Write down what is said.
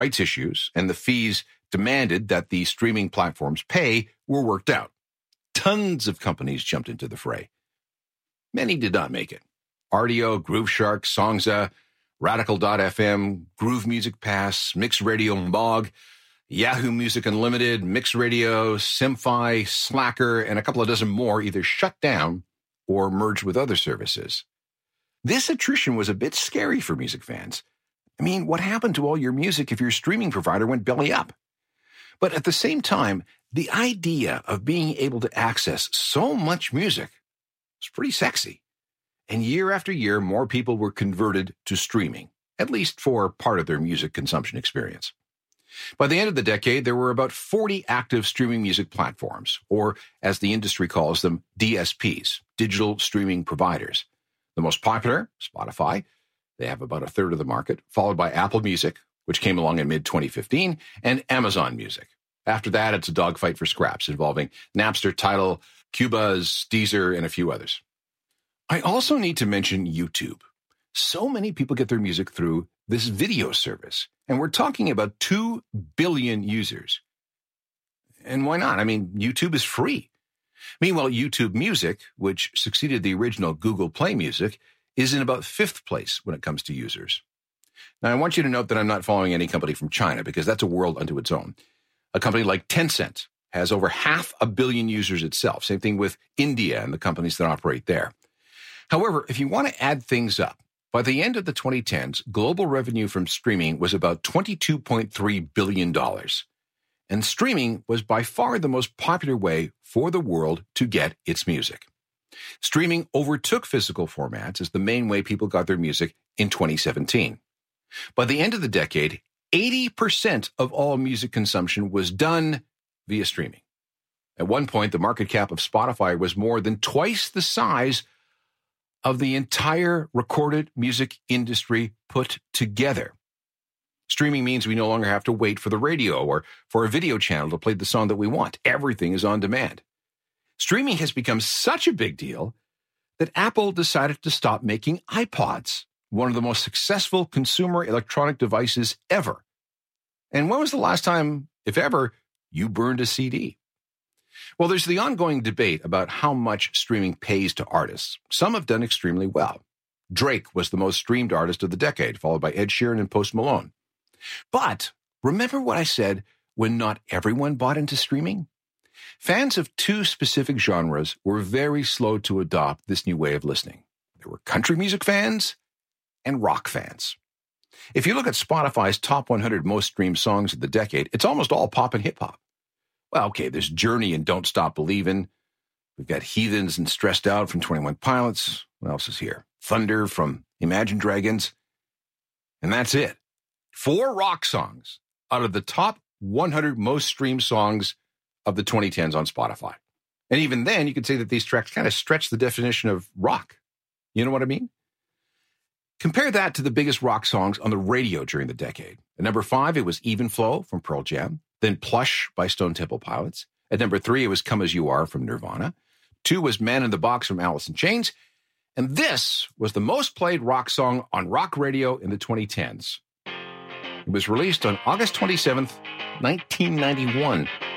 rights issues and the fees demanded that the streaming platforms pay were worked out. Tons of companies jumped into the fray. Many did not make it. Rdio, Grooveshark, Songza, Radical.fm, Groove Music Pass, Mix Radio Mog, Yahoo Music Unlimited, Mix Radio, Simfi, Slacker, and a couple of dozen more either shut down or merged with other services. This attrition was a bit scary for music fans. I mean, what happened to all your music if your streaming provider went belly up? But at the same time, the idea of being able to access so much music was pretty sexy. And year after year, more people were converted to streaming, at least for part of their music consumption experience. By the end of the decade, there were about 40 active streaming music platforms, or as the industry calls them, DSPs, digital streaming providers. The most popular, Spotify, they have about a third of the market, followed by Apple Music, which came along in mid-2015, and Amazon Music. After that, it's a dogfight for scraps involving Napster, Tidal, Cubase, Deezer, and a few others. I also need to mention YouTube. So many people get their music through this video service, and we're talking about 2 billion users. And why not? I mean, YouTube is free. Meanwhile, YouTube Music, which succeeded the original Google Play Music, is in about 5th place when it comes to users. Now, I want you to note that I'm not following any company from China because that's a world unto its own. A company like Tencent has over 500 million users itself. Same thing with India and the companies that operate there. However, if you want to add things up, by the end of the 2010s, global revenue from streaming was about $22.3 billion. And streaming was by far the most popular way for the world to get its music. Streaming overtook physical formats as the main way people got their music in 2017. By the end of the decade, 80% of all music consumption was done via streaming. At one point, the market cap of Spotify was more than twice the size of the entire recorded music industry put together. Streaming means we no longer have to wait for the radio or for a video channel to play the song that we want. Everything is on demand. Streaming has become such a big deal that Apple decided to stop making iPods, one of the most successful consumer electronic devices ever. And when was the last time, if ever, you burned a CD? Well, there's the ongoing debate about how much streaming pays to artists. Some have done extremely well. Drake was the most streamed artist of the decade, followed by Ed Sheeran and Post Malone. But remember what I said when not everyone bought into streaming? Fans of 2 specific genres were very slow to adopt this new way of listening. There were country music fans and rock fans. If you look at Spotify's top 100 most streamed songs of the decade, it's almost all pop and hip-hop. Well, okay, there's Journey and Don't Stop Believin'. We've got Heathens and Stressed Out from 21 Pilots. What else is here? Thunder from Imagine Dragons. And that's it. 4 rock songs out of the top 100 most streamed songs of the 2010s on Spotify. And even then, you could say that these tracks kind of stretch the definition of rock. You know what I mean? Compare that to the biggest rock songs on the radio during the decade. At number 5, it was Even Flow from Pearl Jam. Then Plush by Stone Temple Pilots. At number 3, it was Come As You Are from Nirvana. 2 was Man in the Box from Alice in Chains. And this was the most played rock song on rock radio in the 2010s. It was released on August 27th, 1991.